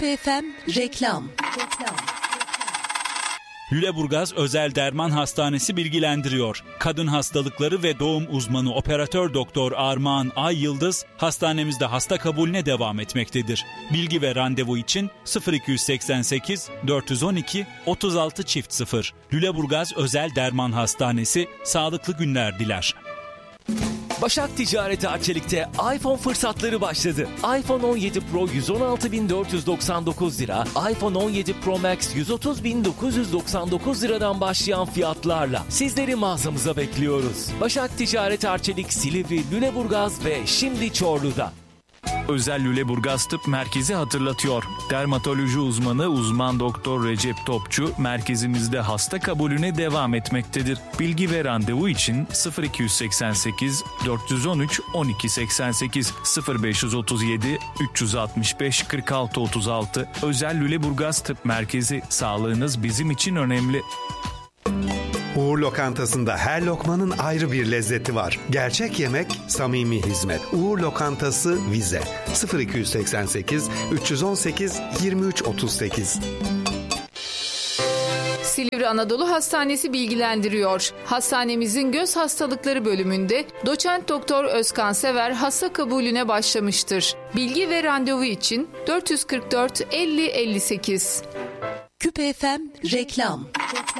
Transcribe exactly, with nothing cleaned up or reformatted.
Küpe F M reklam. Lüleburgaz Özel Derman Hastanesi bilgilendiriyor. Kadın hastalıkları ve doğum uzmanı operatör doktor Armağan Ay Yıldız hastanemizde hasta kabulüne devam etmektedir. Bilgi ve randevu için sıfır iki seksen sekiz dört on iki otuz altı çift sıfır. Lüleburgaz Özel Derman Hastanesi sağlıklı günler diler. Başak Ticaret Arçelik'te iPhone fırsatları başladı. iPhone on yedi Pro yüz on altı bin dört yüz doksan dokuz lira, iPhone on yedi Pro Max yüz otuz bin dokuz yüz doksan dokuz liradan başlayan fiyatlarla sizleri mağazamıza bekliyoruz. Başak Ticaret Arçelik Silivri, Lüleburgaz ve şimdi Çorlu'da. Özel Lüleburgaz Tıp Merkezi hatırlatıyor. Dermatoloji uzmanı uzman doktor Recep Topçu merkezimizde hasta kabulüne devam etmektedir. Bilgi ve randevu için sıfır iki seksen sekiz dört on üç on iki seksen sekiz sıfır beş otuz yedi üç altmış beş kırk altı otuz altı. Özel Lüleburgaz Tıp Merkezi, sağlığınız bizim için önemli. Uğur Lokantası'nda her lokmanın ayrı bir lezzeti var. Gerçek yemek, samimi hizmet. Uğur Lokantası Vize sıfır iki seksen sekiz üç on sekiz yirmi üç otuz sekiz. Silivri Anadolu Hastanesi bilgilendiriyor. Hastanemizin göz hastalıkları bölümünde doçent doktor Özkan Sever hasta kabulüne başlamıştır. Bilgi ve randevu için dört yüz kırk dört elli elli sekiz. Küpe F M reklam.